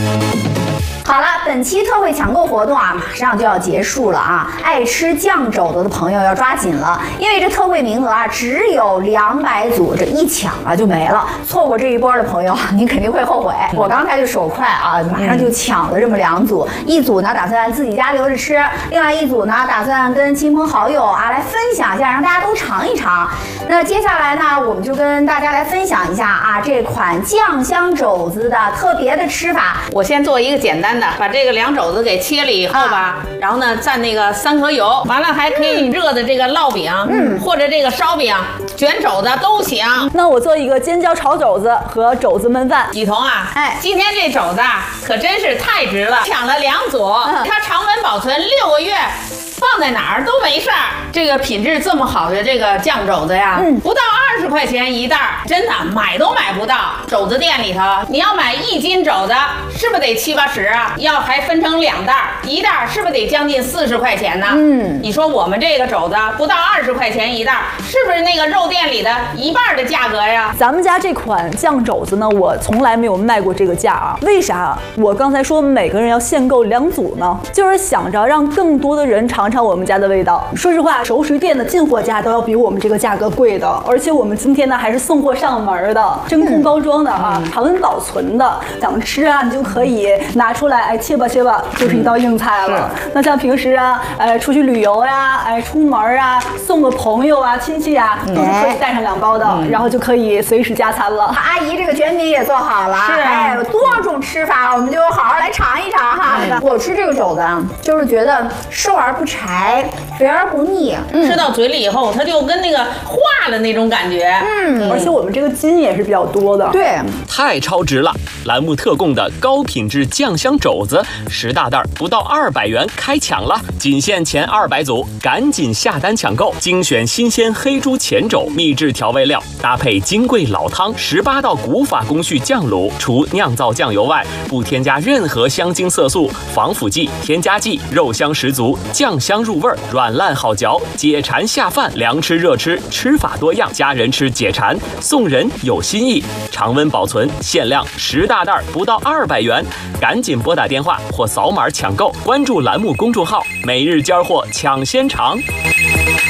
好了，本期特惠抢购活动啊，马上就要结束了啊！爱吃酱肘子的朋友要抓紧了，因为这特惠名额啊只有200组，这一抢啊就没了。错过这一波的朋友，您肯定会后悔。我刚才就手快啊，马上就抢了这么2组，一组呢打算自己家留着吃，另外一组呢打算跟亲朋好友啊来分享一下，让大家都尝一尝。那接下来呢，我们就跟大家来分享一下啊这款酱香肘子的特别的吃法。 我先做一个简单的，把这个凉肘子给切了以后吧，然后呢蘸那个3合油，完了还可以热的这个烙饼，或者这个烧饼、卷肘子都行。 那我做一个尖椒炒肘子和肘子焖饭。 雨桐啊，今天这肘子啊可真是太值了，抢了2组，它常温保存6个月。放在哪儿都没事儿，这个品质这么好的这个酱肘子呀，不到20块钱一袋，真的买都买不到。肘子店里头，你要买1斤肘子，是不是得70、80啊？要还分成2袋，一袋是不是得将近40块钱呢？你说我们这个肘子不到20块钱一袋，是不是那个肉店里的1半的价格呀？ 咱们家这款酱肘子呢，我从来没有卖过这个价啊。为啥？我刚才说每个人要限购2组呢，就是想着让更多的人尝尝我们家的味道。说实话，熟食店的进货价都要比我们这个价格贵的，而且我们今天呢还是送货上门的，真空包装的啊，常温保存的，想吃啊你就可以拿出来，切吧切吧，就是一道硬菜了。那像平时啊，出去旅游呀，出门啊，送个朋友啊、亲戚啊，都是可以带上2包的，然后就可以随时加餐了。 阿姨这个卷饼也做好了，有多种吃法，我们就好好来尝一尝哈。我吃这个肘子啊，就是觉得瘦而不柴，肥而不腻， 吃到嘴里以后，它就跟那个化了那种感觉。 而且我们这个筋也是比较多的。 对， 太超值了！栏目特供的高品质酱香肘子，10大袋不到200元开抢了，仅限前200组，赶紧下单抢购！精选新鲜黑猪前肘，秘制调味料，搭配金贵老汤，18道古法工序酱卤，除酿造酱油外，不添加任何香精色素、防腐剂、添加剂，肉香十足，酱香入味，软烂好嚼，解馋下饭，凉吃热吃，吃法多样，家人吃解馋，送人有新意，常温保存，限量10大袋不到200元，赶紧拨打电话或扫码抢购，关注栏目公众号，每日交货抢先尝。